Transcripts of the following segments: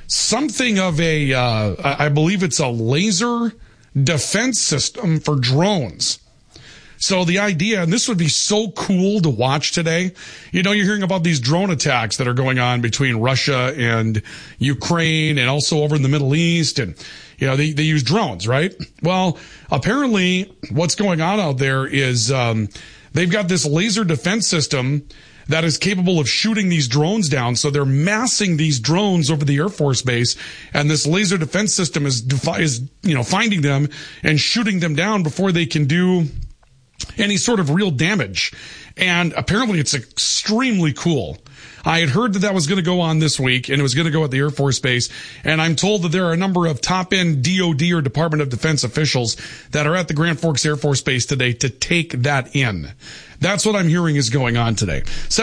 something of a, I believe it's a laser defense system for drones. So the idea, and this would be so cool to watch today, you're hearing about these drone attacks that are going on between Russia and Ukraine and also over in the Middle East. And, they use drones, right? Well, apparently what's going on out there is they've got this laser defense system that is capable of shooting these drones down. So they're massing these drones over the Air Force Base, and this laser defense system is finding them and shooting them down before they can do any sort of real damage. And apparently it's extremely cool. I had heard that was going to go on this week, and it was going to go at the Air Force Base. And I'm told that there are a number of top-end DOD or Department of Defense officials that are at the Grand Forks Air Force Base today to take that in. That's what I'm hearing is going on today.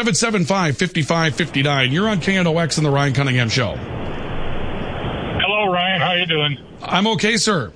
775-5559. You're on KNOX and the Ryan Cunningham Show. Hello, Ryan. How you doing? I'm okay, sir.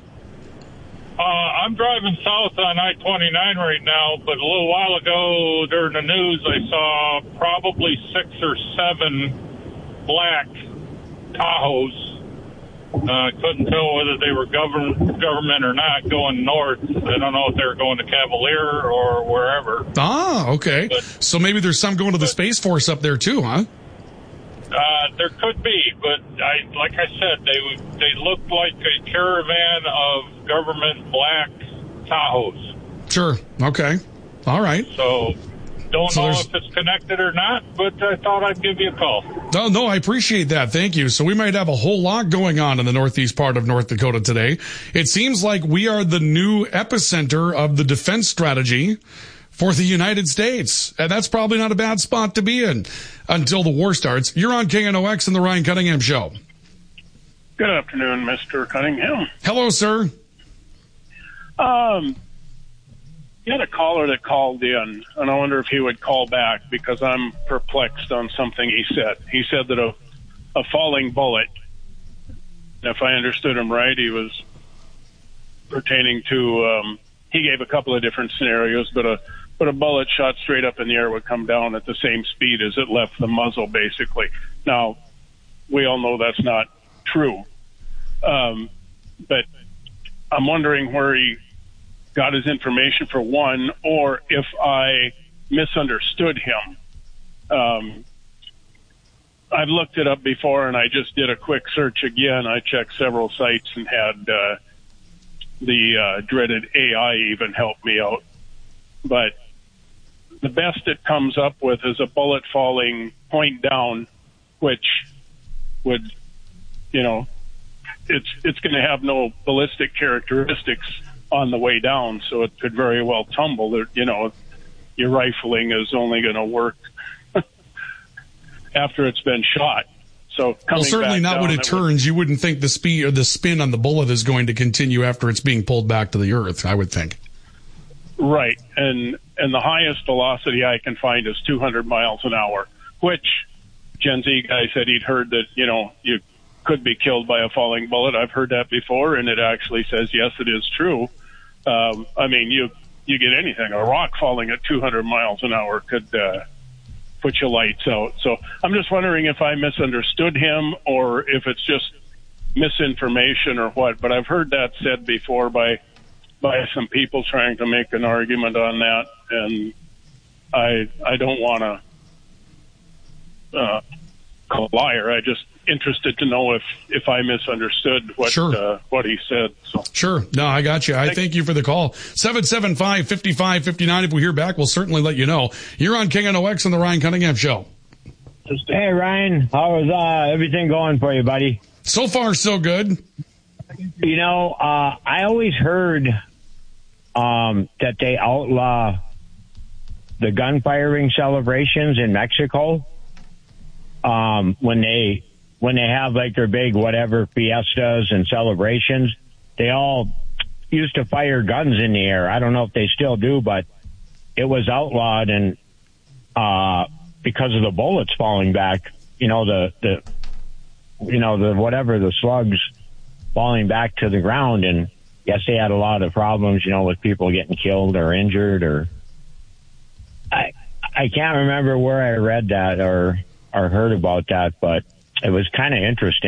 I'm driving south on I-29 right now, but a little while ago during the news, I saw probably 6 or 7 black Tahoes. I couldn't tell whether they were government or not going north. I don't know if they were going to Cavalier or wherever. Ah, okay. But, so maybe there's some going to the Space Force up there too, huh? There could be, but like I said, they looked like a caravan of government black Tahoes. Sure. Okay. All right. So don't know if it's connected or not, but I thought I'd give you a call. No, I appreciate that. Thank you. So we might have a whole lot going on in the northeast part of North Dakota today. It seems like we are the new epicenter of the defense strategy for the United States. And that's probably not a bad spot to be in until the war starts. You're on KNOX and the Ryan Cunningham Show. Good afternoon, Mr. Cunningham. Hello, sir. You had a caller that called in, and I wonder if he would call back because I'm perplexed on something he said. He said that a falling bullet, if I understood him right, he was pertaining to, he gave a couple of different scenarios, but a bullet shot straight up in the air would come down at the same speed as it left the muzzle, basically. Now, we all know that's not true. But I'm wondering where he got his information, for one, or if I misunderstood him. I've looked it up before, and I just did a quick search again. I checked several sites and had the dreaded AI even help me out. But the best it comes up with is a bullet falling point down, which would, it's going to have no ballistic characteristics on the way down, so it could very well tumble. Your rifling is only going to work after it's been shot. So certainly not when it turns. You wouldn't think the speed or the spin on the bullet is going to continue after it's being pulled back to the earth, I would think. Right, and the highest velocity I can find is 200 miles an hour, which Gen Z guy said he'd heard that, you could be killed by a falling bullet. I've heard that before, and it actually says, yes, it is true. You get anything. A rock falling at 200 miles an hour could put your lights out. So I'm just wondering if I misunderstood him or if it's just misinformation or what. But I've heard that said before by some people trying to make an argument on that, and I don't want to call a liar. I just interested to know if I misunderstood what he said. So. Sure. No, I got you. I thank you for the call. 775-5559. If we hear back, we'll certainly let you know. You're on KNOX and the Ryan Cunningham Show. Hey, Ryan. How is everything going for you, buddy? So far, so good. I always heard that they outlaw the gun firing celebrations in Mexico when they have like their big whatever fiestas and celebrations. They all used to fire guns in the air. I don't know if they still do, but it was outlawed, and because of the bullets falling back, the slugs falling back to the ground. And yes, they had a lot of problems, with people getting killed or injured, or I can't remember where I read that or heard about that, but it was kind of interesting.